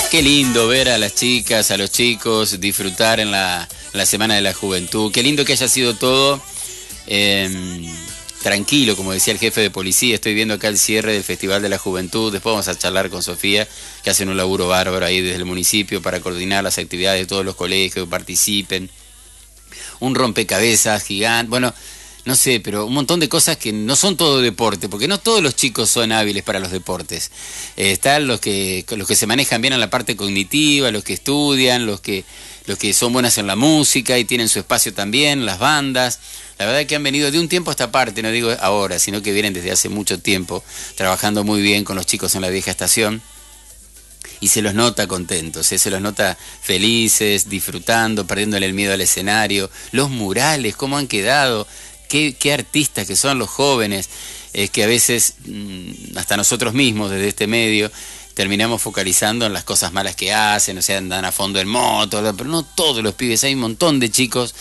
Qué lindo ver a las chicas, a los chicos disfrutar en la Semana de la Juventud. Qué lindo que haya sido todo tranquilo, como decía el jefe de policía. Estoy viendo acá el cierre del Festival de la Juventud. Después vamos a charlar con Sofía, que hacen un laburo bárbaro ahí desde el municipio para coordinar las actividades de todos los colegios que participen. Un rompecabezas gigante. Bueno, no sé, pero un montón de cosas que no son todo deporte, porque no todos los chicos son hábiles para los deportes. Están los que se manejan bien en la parte cognitiva, los que estudian, los que son buenas en la música y tienen su espacio también, las bandas. La verdad que han venido de un tiempo a esta parte, no digo ahora, sino que vienen desde hace mucho tiempo trabajando muy bien con los chicos en la vieja estación. Y se los nota contentos, se los nota felices, disfrutando, perdiéndole el miedo al escenario. Los murales, cómo han quedado. Qué artistas que son los jóvenes, que a veces hasta nosotros mismos desde este medio terminamos focalizando en las cosas malas que hacen, o sea, andan a fondo en moto, pero no todos los pibes, hay un montón de chicos